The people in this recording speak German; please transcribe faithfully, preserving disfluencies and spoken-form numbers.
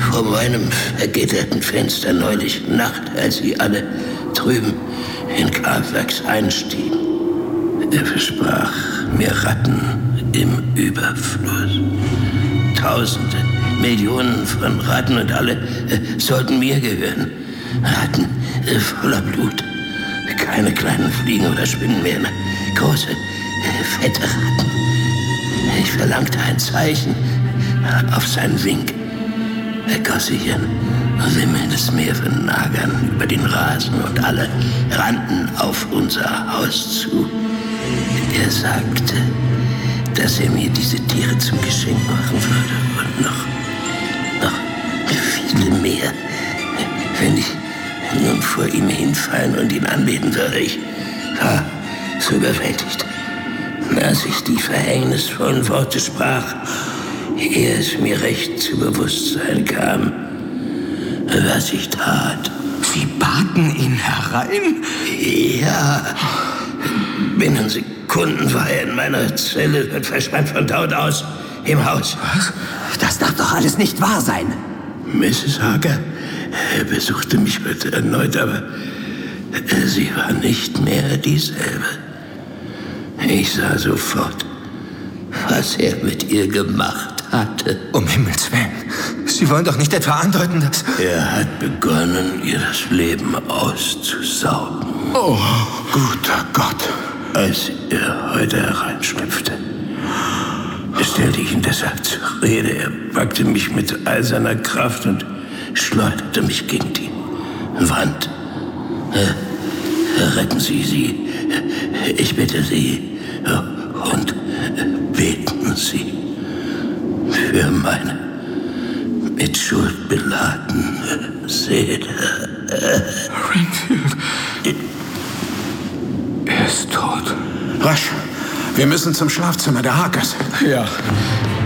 vor meinem vergitterten Fenster neulich Nacht, als sie alle drüben in Carfax einstiegen. Er versprach mir Ratten im Überfluss. Tausende, Millionen von Ratten und alle äh, sollten mir gehören. Ratten äh, voller Blut. Keine kleinen Fliegen oder Spinnen mehr. Große, äh, fette Ratten. Ich verlangte ein Zeichen auf seinen Wink. Er goss sich ein wimmelndes Meer von Nagern über den Rasen und alle rannten auf unser Haus zu. Er sagte, dass er mir diese Tiere zum Geschenk machen würde und noch, noch viele mehr, wenn ich nun vor ihm hinfallen und ihn anbeten würde. Ich war so überwältigt, als ich die verhängnisvollen Worte sprach, ehe es mir recht zu Bewusstsein kam, was ich tat. Sie baten ihn herein? Ja. Binnen Sekunden war er in meiner Zelle und verschwand von dort aus im Haus. Was? Das darf doch alles nicht wahr sein. Misses Harker besuchte mich heute erneut, aber sie war nicht mehr dieselbe. Ich sah sofort, was er mit ihr gemacht hatte. Um Himmels Willen. Sie wollen doch nicht etwa andeuten, dass... Er hat begonnen, ihr das Leben auszusaugen. Oh, guter Gott. Als er heute hereinschlüpfte, stellte ich ihn deshalb zur Rede. Er packte mich mit all seiner Kraft und schleuderte mich gegen die Wand. Äh, retten Sie sie. Ich bitte Sie. Und beten Sie für meine mit Schuld beladene Seele. Renfield. Er ist tot. Rasch. Wir müssen zum Schlafzimmer der Harkers. Ja.